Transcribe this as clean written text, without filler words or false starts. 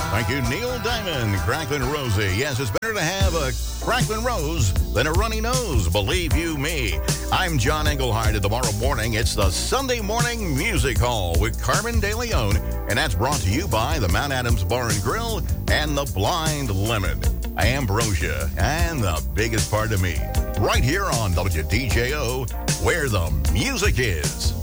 Thank you, Neil Diamond, Cracklin' Rosie. Yes, it's better to have a cracklin' rose than a runny nose, believe you me. I'm John Englehart, and tomorrow morning, it's the Sunday Morning Music Hall with Carmen De Leon, and that's brought to you by the Mount Adams Bar and Grill and the Blind Lemon. Ambrosia, and the biggest part of me, right here on WDJO, where the music is.